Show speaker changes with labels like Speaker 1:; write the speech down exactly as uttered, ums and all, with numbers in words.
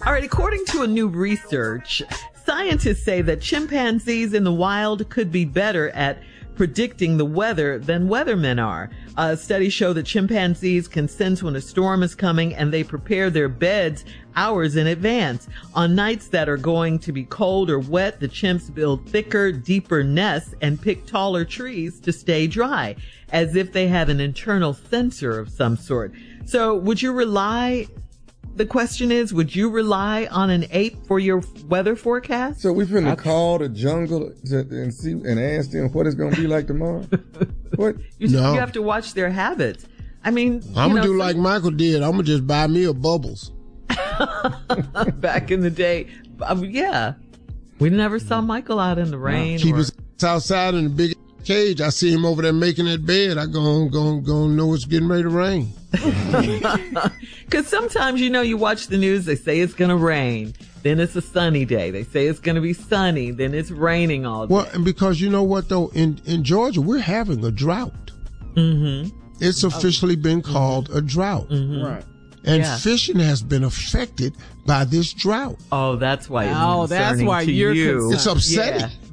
Speaker 1: All right, according to a new research, scientists say that chimpanzees in the wild could be better at predicting the weather than weathermen are. Uh, studies show that chimpanzees can sense when a storm is coming, and they prepare their beds hours in advance. On nights that are going to be cold or wet, the chimps build thicker, deeper nests and pick taller trees to stay dry, as if they have an internal sensor of some sort. So would you rely... The question is, would you rely on an ape for your weather forecast?
Speaker 2: So we finna okay. call the jungle to, and see and ask them what it's gonna be like tomorrow? What?
Speaker 1: You, no. you have to watch their habits. I mean,
Speaker 3: I'm gonna
Speaker 1: know,
Speaker 3: do
Speaker 1: some...
Speaker 3: like Michael did. I'm gonna just buy me a Bubbles.
Speaker 1: Back in the day, um, yeah, we never saw Michael out in the rain.
Speaker 3: Keep
Speaker 1: or...
Speaker 3: us outside in the big cage. I see him over there making that bed. I go go go know it's getting ready to rain.
Speaker 1: Because sometimes, you know, you watch the news, they say it's going to rain. Then it's a sunny day. They say it's going to be sunny. Then it's raining all day.
Speaker 3: Well, and because you know what, though, in, in Georgia, we're having a drought.
Speaker 1: Mm-hmm.
Speaker 3: It's officially been called mm-hmm. a drought.
Speaker 1: Mm-hmm. Right.
Speaker 3: And
Speaker 1: yeah.
Speaker 3: fishing has been affected by this drought.
Speaker 1: Oh, that's why it's
Speaker 4: Oh, that's why
Speaker 1: to
Speaker 4: you're
Speaker 1: you.
Speaker 4: concerned.
Speaker 3: It's upsetting.
Speaker 1: Yeah.